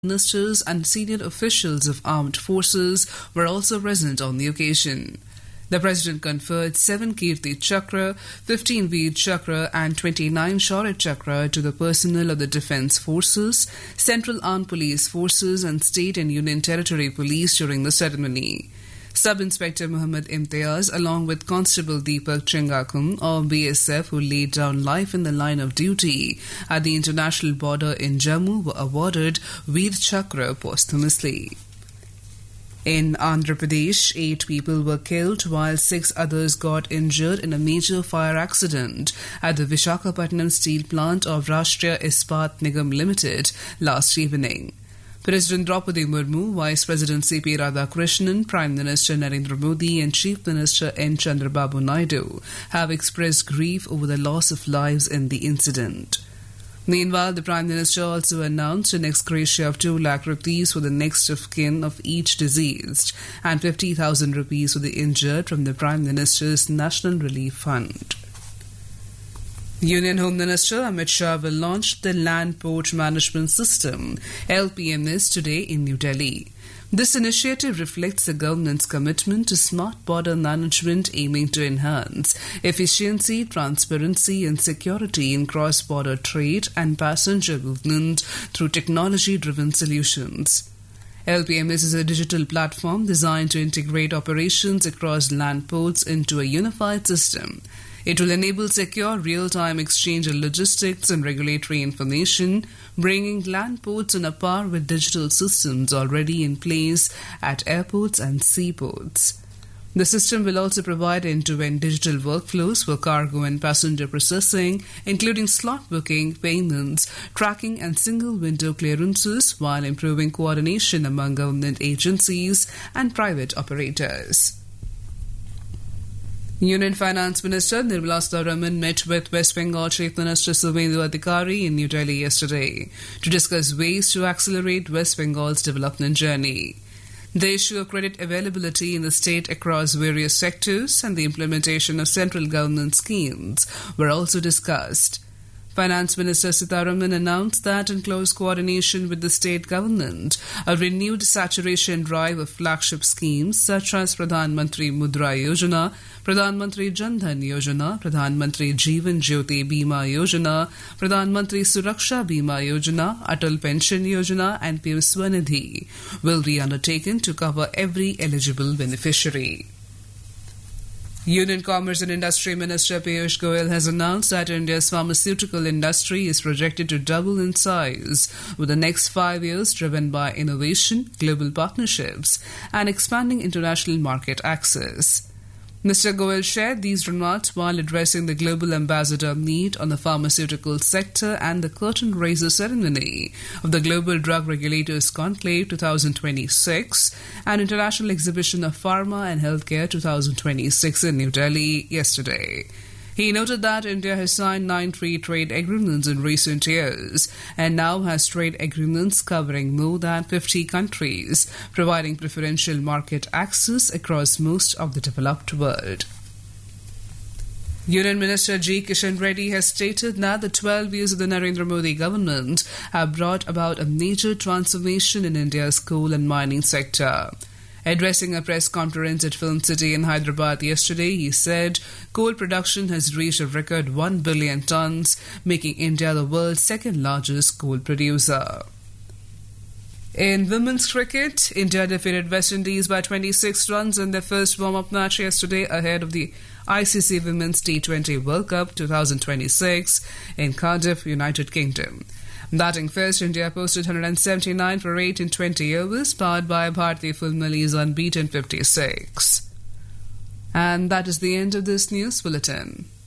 ministers and senior officials of armed forces were also present on the occasion. The President conferred 7 Kirti Chakra, 15 Veer Chakra and 29 Shauर्य Chakra to the personnel of the Defence Forces, Central Armed Police Forces and State and Union Territory Police during the ceremony. Sub-Inspector Muhammad Imtiaz, along with Constable Deepak Chengakum of BSF, who laid down life in the line of duty at the international border in Jammu, were awarded Veer Chakra posthumously. In Andhra Pradesh, 8 people were killed while 6 others got injured in a major fire accident at the Visakhapatnam steel plant of Rashtriya Ispat Nigam Limited last evening. President Draupadi Murmu, Vice President C.P. Radhakrishnan, Prime Minister Narendra Modi and Chief Minister N. Chandrababu Naidu have expressed grief over the loss of lives in the incident. Meanwhile, the Prime Minister also announced an ex gratia of 2 lakh rupees for the next of kin of each deceased and 50,000 rupees for the injured from the Prime Minister's National Relief Fund. Union Home Minister Amit Shah will launch the Land Port Management System (LPMS) today in New Delhi. This initiative reflects the government's commitment to smart border management aiming to enhance efficiency, transparency and security in cross-border trade and passenger movement through technology-driven solutions. LPMS is a digital platform designed to integrate operations across land ports into a unified system. It will enable secure real-time exchange of logistics and regulatory information, bringing land ports on a par with digital systems already in place at airports and seaports. The system will also provide end-to-end digital workflows for cargo and passenger processing, including slot booking, payments, tracking and single-window clearances, while improving coordination among government agencies and private operators. Union Finance Minister Nirmala Sitharaman met with West Bengal Chief Minister Suvendu Adhikari in New Delhi yesterday to discuss ways to accelerate West Bengal's development journey. The issue of credit availability in the state across various sectors and the implementation of central government schemes were also discussed. Finance Minister Sitharaman announced that in close coordination with the state government, a renewed saturation drive of flagship schemes such as Pradhan Mantri Mudra Yojana, Pradhan Mantri Jan Dhan Yojana, Pradhan Mantri Jeevan Jyoti Bima Yojana, Pradhan Mantri Suraksha Bima Yojana, Atal Pension Yojana and PM Swanidhi will be undertaken to cover every eligible beneficiary. Union Commerce and Industry Minister Piyush Goyal has announced that India's pharmaceutical industry is projected to double in size over the next 5 years, driven by innovation, global partnerships, and expanding international market access. Mr. Goyal shared these remarks while addressing the Global Ambassador Meet on the pharmaceutical sector and the curtain raiser ceremony of the Global Drug Regulators Conclave 2026 and International Exhibition of Pharma and Healthcare 2026 in New Delhi yesterday. He noted that India has signed 9 free trade agreements in recent years and now has trade agreements covering more than 50 countries, providing preferential market access across most of the developed world. Union Minister G. Kishan Reddy has stated that the 12 years of the Narendra Modi government have brought about a major transformation in India's coal and mining sector. Addressing a press conference at Film City in Hyderabad yesterday, he said coal production has reached a record 1 billion tons, making India the world's second largest coal producer. In women's cricket, India defeated West Indies by 26 runs in their first warm-up match yesterday ahead of the ICC Women's T20 World Cup 2026 in Cardiff, United Kingdom. Batting first, India posted 179 for 8 in 20 overs, powered by Bharti Fulmali's unbeaten 56. And that is the end of this news bulletin.